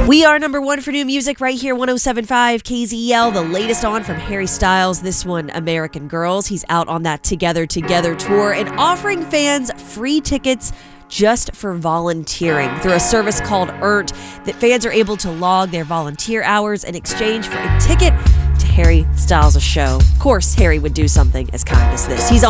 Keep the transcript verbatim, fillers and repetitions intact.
We are number one for new music right here, one oh seven point five K Z E L. The latest on from Harry Styles, this one, American Girls. He's out on that Together Together tour and offering fans free tickets just for volunteering through a service called Earnt that fans are able to log their volunteer hours in exchange for a ticket to Harry Styles' show. Of course, Harry would do something as kind as this. He's